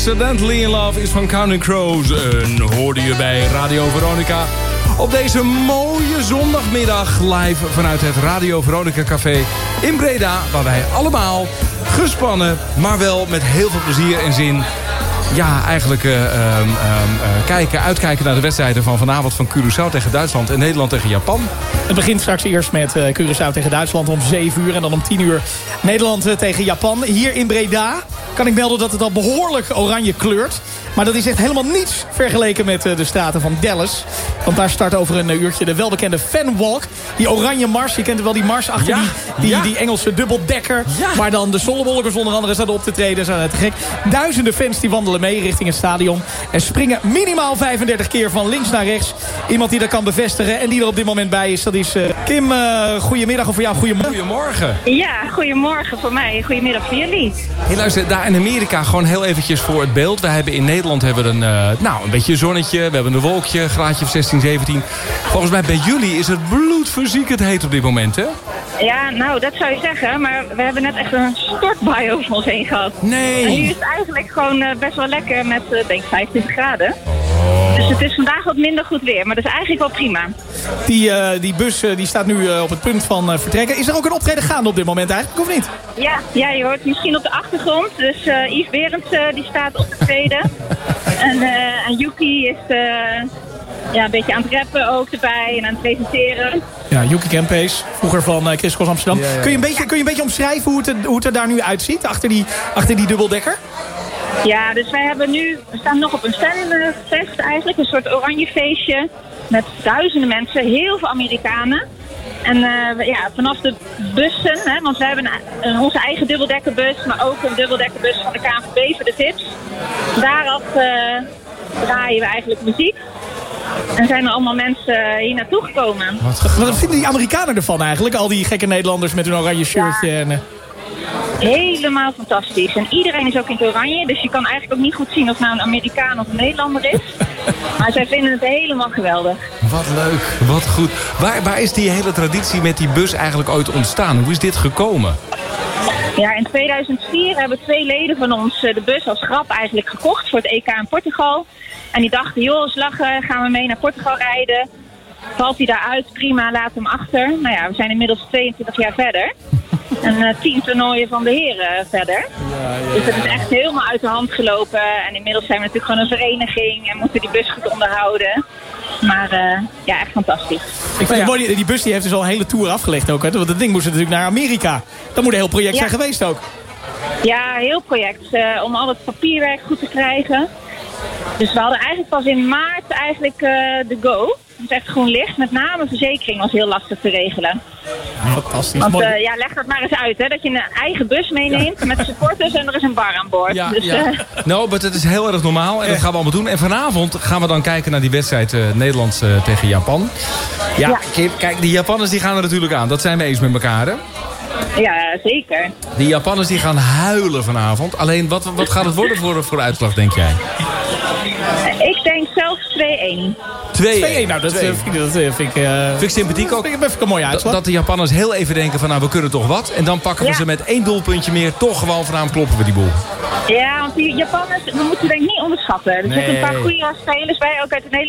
Accidentally in Love is van Counting Crows. En hoorde je bij Radio Veronica. Op deze mooie zondagmiddag live vanuit het Radio Veronica Café in Breda. Waar wij allemaal gespannen, maar wel met heel veel plezier en zin... Ja, eigenlijk uitkijken naar de wedstrijden van vanavond van Curaçao tegen Duitsland en Nederland tegen Japan. Het begint straks eerst met Curaçao tegen Duitsland om 7 uur. En dan om 10 uur Nederland tegen Japan. Hier in Breda kan ik melden dat het al behoorlijk oranje kleurt. Maar dat is echt helemaal niets vergeleken met de straten van Dallas. Want daar start over een uurtje de welbekende Fanwalk. Die oranje mars, je kent wel die mars achter die Engelse dubbeldekker. Ja. Waar dan de Zonnewolkers onder andere zaten op te treden. Dat is te gek. Duizenden fans die wandelen mee richting het stadion. En springen minimaal 35 keer van links naar rechts. Iemand die dat kan bevestigen en die er op dit moment bij is. Dat is Kim. Goedemiddag of voor jou goedemorgen. Goedemorgen. Ja, goedemorgen voor mij. Goedemiddag voor jullie. Hey, luister, daar in Amerika gewoon heel eventjes voor het beeld. We hebben in Nederland een beetje zonnetje. We hebben een wolkje, graadje of 16, 17. Volgens mij bij jullie is het bloedverziekend heet op dit moment, hè? Ja, nou, dat zou je zeggen. Maar we hebben net echt een stortbui over ons heen gehad. Nee. En nu is het eigenlijk gewoon best wel lekker met, denk 25 graden. Dus het is vandaag wat minder goed weer. Maar dat is eigenlijk wel prima. Die bus die staat nu op het punt van vertrekken. Is er ook een optreden gaande op dit moment eigenlijk, of niet? Ja, je hoort misschien op de achtergrond. Dus Yves Berends die staat op te treden. En Yuki is een beetje aan het rappen ook erbij en aan het presenteren. Ja, Yuki Kempees, vroeger van Chris Cross Amsterdam. Ja. Kun je een beetje omschrijven hoe het er daar nu uitziet, achter die dubbeldekker? Ja, dus we staan nog op een fanfest eigenlijk, een soort oranje feestje met duizenden mensen, heel veel Amerikanen. En vanaf de bussen, hè, want we hebben onze eigen dubbeldekkerbus, maar ook een dubbeldekkerbus van de KNVB voor de tips. Daaraf draaien we eigenlijk muziek. En zijn er allemaal mensen hier naartoe gekomen. Wat vinden die Amerikanen ervan eigenlijk? Al die gekke Nederlanders met hun oranje shirtje. Ja. Helemaal fantastisch. En iedereen is ook in het oranje. Dus je kan eigenlijk ook niet goed zien of nou een Amerikaan of een Nederlander is. Maar zij vinden het helemaal geweldig. Wat leuk, wat goed. Waar is die hele traditie met die bus eigenlijk ooit ontstaan? Hoe is dit gekomen? Ja, in 2004 hebben 2 leden van ons de bus als grap eigenlijk gekocht voor het EK in Portugal. En die dachten, joh, eens lachen, gaan we mee naar Portugal rijden. Valt hij daaruit, prima, laat hem achter. Nou ja, we zijn inmiddels 22 jaar verder. En 10 toernooien van de heren verder. Ja. Dus het is echt helemaal uit de hand gelopen. En inmiddels zijn we natuurlijk gewoon een vereniging en moeten die bus goed onderhouden. Maar echt fantastisch. Ik vind het mooi, die bus die heeft dus al een hele tour afgelegd ook. Hè? Want dat ding moest natuurlijk naar Amerika. Dat moet een heel project zijn geweest ook. Ja, heel project. Om al het papierwerk goed te krijgen. Dus we hadden eigenlijk pas in maart de go. Dus echt groen licht. Met name verzekering was heel lastig te regelen. Fantastisch. Want leg dat maar eens uit. Hè, dat je een eigen bus meeneemt met supporters en er is een bar aan boord. Ja, dus, maar het is heel erg normaal en dat gaan we allemaal doen. En vanavond gaan we dan kijken naar die wedstrijd Nederland tegen Japan. Ja, kijk, die Japanners die gaan er natuurlijk aan. Dat zijn we eens met elkaar, hè? Ja, zeker. Die Japanners die gaan huilen vanavond. Alleen, wat gaat het worden voor de uitslag, denk jij? Ik denk zelfs 2-1. 2-1, nou dat vind ik sympathiek ook. Vind ik een mooie uitslag. Dat de Japanners heel even denken van, we kunnen toch wat. En dan pakken we ze met 1 doelpuntje meer. Toch gewoon vanavond kloppen we die boel. Ja, want die Japanners, we moeten denk ik niet onderschatten. Er zitten een paar goede spelers bij, ook uit de Nederlandse